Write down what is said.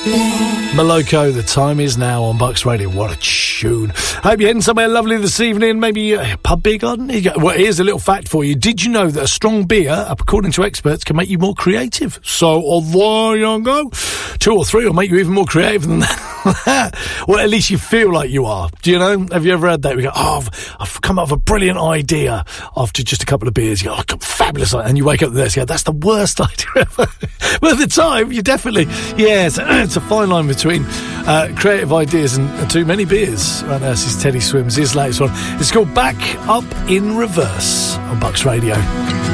Moloko, the time is now on Bucks Radio. What a tune. Hope you're heading somewhere lovely this evening. Maybe a pub, beer garden. Well, here's a little fact for you. Did you know that a strong beer, according to experts, can make you more creative? So, there you go. 2 or 3 will make you even more creative than that. Well, at least you feel like you are. Do you know? Have you ever had that? We go, I've come up with a brilliant idea after just a couple of beers. You go, fabulous. And you wake up there and go, that's the worst idea ever. Well, at the time, you definitely, it's a fine line between creative ideas and too many beers. Right now, this is Teddy Swims, his latest one. It's called Back Up in Reverse on Bucks Radio.